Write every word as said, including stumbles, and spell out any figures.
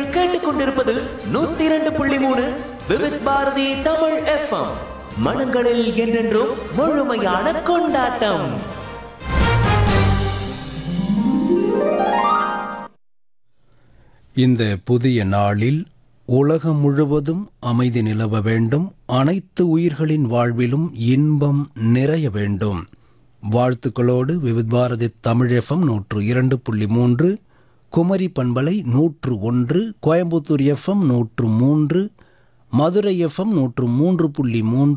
கேட்டுக்கொண்டிருப்பது நூத்தி இரண்டு புள்ளி மூணு விவித் பாரதி தமிழ் எஃப்எம். மனங்களில் என்றென்றும் முழுமையான கொண்டாட்டம். இந்த புதிய நாளில் உலகம் முழுவதும் அமைதி நிலவ வேண்டும், அனைத்து உயிர்களின் வாழ்விலும் இன்பம் நிறைய வேண்டும். வாழ்த்துக்களோடு விவித் பாரதி தமிழ் எஃப்எம் நூற்று இரண்டு புள்ளி மூன்று, குமரி பண்பலை நூற்று ஒன்று, கோயம்புத்தூர் எஃப்எம் நூற்று மூன்று, மதுரை எஃப்எம் நூற்று மூன்று புள்ளி மூன்று,